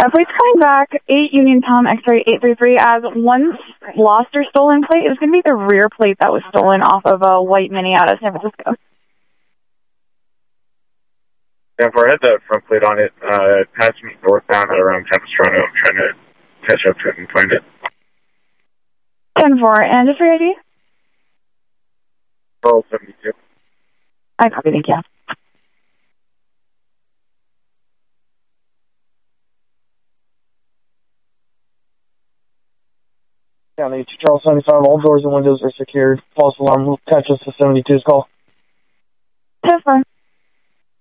Please calling back 8 Union Tom X-ray 833 as one lost or stolen plate is going to be the rear plate that was stolen off of a white Mini out of San Francisco. Yeah, if I had the front plate on it, passed me northbound at around Capistrano. I'm trying to catch up to it and find it. 10-4, and just for your ID? 1272. I copy, thank you. County Charles 75, all doors and windows are secured. False alarm will catch us to 72's call. 10-4.